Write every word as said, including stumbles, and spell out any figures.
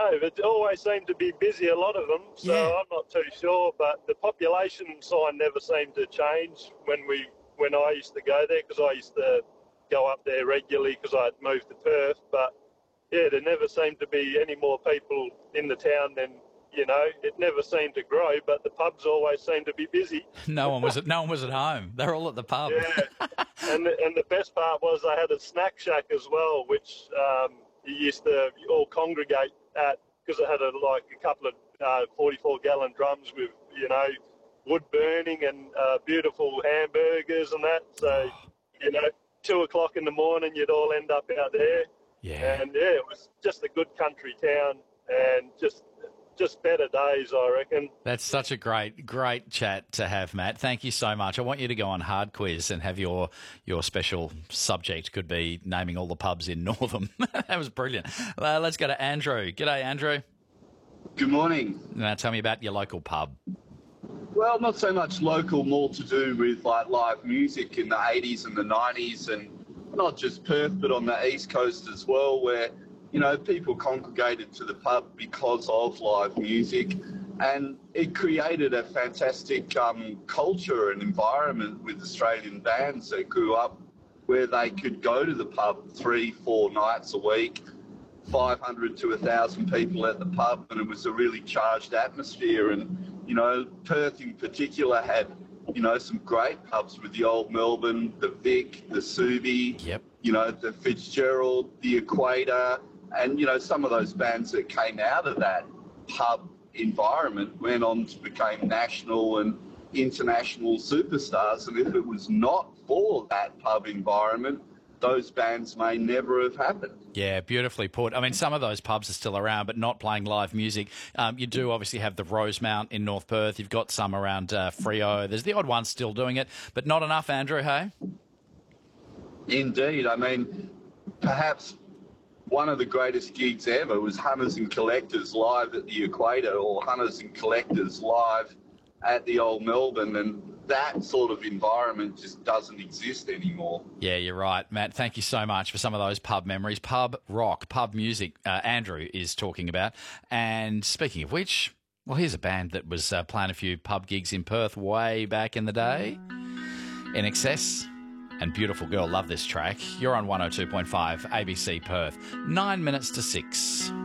know. It always seemed to be busy, a lot of them, so Yeah. I'm not too sure. But the population sign never seemed to change when we when I used to go there, because I used to go up there regularly because I'd moved to Perth. But, yeah, there never seemed to be any more people in the town than, you know, it never seemed to grow, but the pubs always seemed to be busy. No one was at no one was at home. They're all at the pub. Yeah, and the, and the best part was they had a snack shack as well, which um, you used to all congregate at, because it had a, like a couple of uh, forty-four gallon drums with, you know, wood burning and uh, beautiful hamburgers and that. So, you know, two o'clock in the morning, you'd all end up out there. Yeah. And yeah, it was just a good country town, and just just better days, I reckon. That's such a great, great chat to have, Matt. Thank you so much. I want you to go on Hard Quiz and have your your special subject could be naming all the pubs in Northam. That was brilliant. Uh, let's go to Andrew. G'day, Andrew. Good morning. Now tell me about your local pub. Well, not so much local, more to do with like live music in the eighties and the nineties, and not just Perth, but on the East Coast as well, where, you know, people congregated to the pub because of live music, and it created a fantastic um, culture and environment with Australian bands that grew up where they could go to the pub three, four nights a week, five hundred to one thousand people at the pub, and it was a really charged atmosphere. And, you know, Perth in particular had, you know, some great pubs with the Old Melbourne, the Vic, the Subi, Yep. you know, the Fitzgerald, the Equator, and, you know, some of those bands that came out of that pub environment went on to become national and international superstars. And if it was not for that pub environment, those bands may never have happened. Yeah, beautifully put. I mean, some of those pubs are still around, but not playing live music. Um, you do obviously have the Rosemount in North Perth. You've got some around uh, Freo. There's the odd one still doing it, but not enough, Andrew, hey? Indeed. I mean, perhaps one of the greatest gigs ever was Hunters and Collectors live at the Equator, or Hunters and Collectors live at the Old Melbourne, and that sort of environment just doesn't exist anymore. Yeah, you're right, Matt. Thank you so much for some of those pub memories. Pub rock, pub music, uh, Andrew is talking about. And speaking of which, well, here's a band that was uh, playing a few pub gigs in Perth way back in the day. In Excess and Beautiful Girl. Love this track. You're on one oh two point five A B C Perth. Nine minutes to six.